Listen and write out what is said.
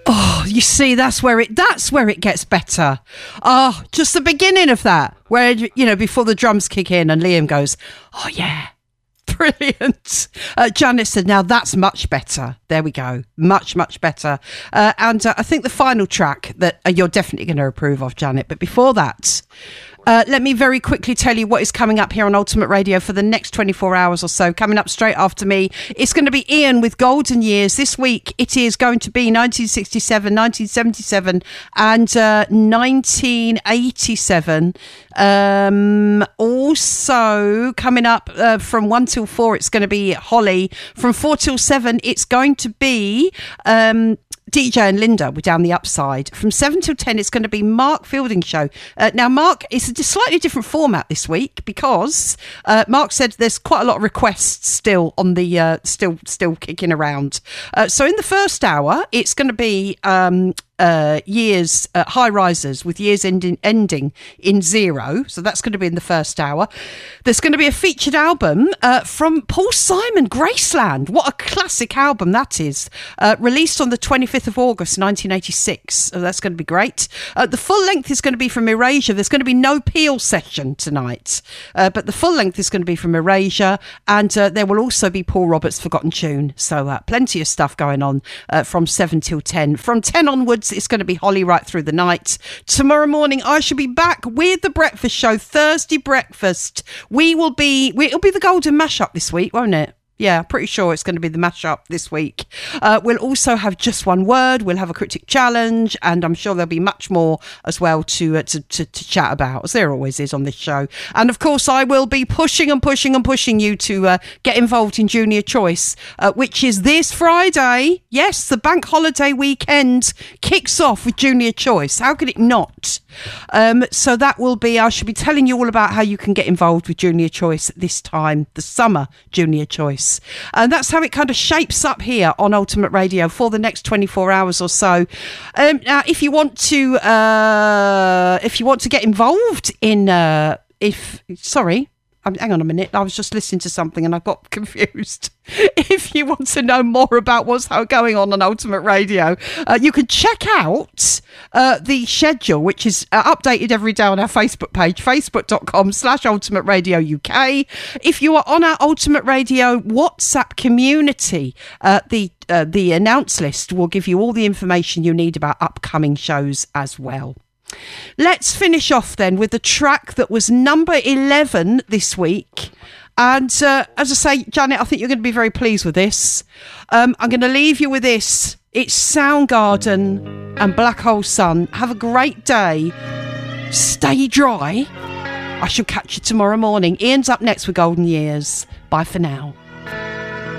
Oh, you see, that's where it gets better. Oh, just the beginning of that, where, you know, before the drums kick in and Liam goes, oh yeah, brilliant. Janet said, now that's much better. There we go. Much, much better. And I think the final track that you're definitely going to approve of, Janet. But before that, let me very quickly tell you what is coming up here on Ultimate Radio for the next 24 hours or so. Coming up straight after me, it's going to be Ian with Golden Years. This week, it is going to be 1967, 1977 and 1987. Also, coming up from 1 till 4, it's going to be Holly. From 4 till 7, it's going to be... DJ and Linda were down the upside. From 7 till 10, it's going to be Mark Fielding's show. Now, Mark, it's a slightly different format this week because Mark said there's quite a lot of requests still on the still kicking around. So in the first hour, it's going to be years high risers with years ending in 0. So that's going to be in the first hour. There's going to be a featured album from Paul Simon, Graceland. What a classic album that is. Released on the 25th of August 1986. So that's going to be great. The full length is going to be from Erasure. There's going to be no Peel session tonight, but the full length is going to be from Erasure, and there will also be Paul Roberts' Forgotten Tune. So plenty of stuff going on from 7 till 10. From 10 onwards, it's going to be Holly right through the night. Tomorrow morning, I shall be back with the breakfast show, Thursday breakfast. It'll be the Golden Mashup this week, won't it? Yeah, pretty sure it's going to be the mashup this week. We'll also have Just One Word. We'll have a critic challenge, and I'm sure there'll be much more as well to chat about, as there always is on this show. And of course, I will be pushing you to get involved in Junior Choice, which is this Friday. Yes, the bank holiday weekend kicks off with Junior Choice. How could it not? So that will be, I shall be telling you all about how you can get involved with Junior Choice this time, the summer Junior Choice. And that's how it kind of shapes up here on Ultimate Radio for the next 24 hours or so. Now, if you want to get involved in, hang on a minute. I was just listening to something and I got confused. If you want to know more about what's going on Ultimate Radio, you can check out the schedule, which is updated every day on our Facebook page, facebook.com/Ultimate Radio UK. If you are on our Ultimate Radio WhatsApp community, the announce list will give you all the information you need about upcoming shows as well. Let's finish off then with the track that was number 11 this week. And as I say, Janet, I think you're going to be very pleased with this. I'm going to leave you with this. It's Soundgarden and Black Hole Sun. Have a great day. Stay dry. I shall catch you tomorrow morning. Ian's up next with Golden Years. Bye for now.